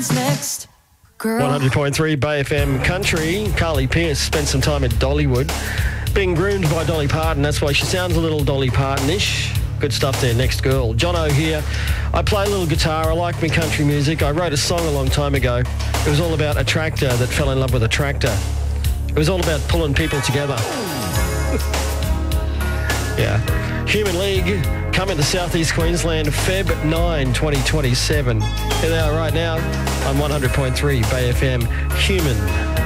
Next, girl. 100.3 Bay FM Country. Carly Pearce spent some time at Dollywood being groomed by Dolly Parton. That's why she sounds a little Dolly Parton-ish. Good stuff there. Next girl. Jono here. I play a little guitar. I like me country music. I wrote a song a long time ago. It was all about a tractor that fell in love with a tractor. It was all about pulling people together. Yeah. Human League coming to Southeast Queensland Feb 9, 2027. Here they are right now on 100.3 Bay FM. Human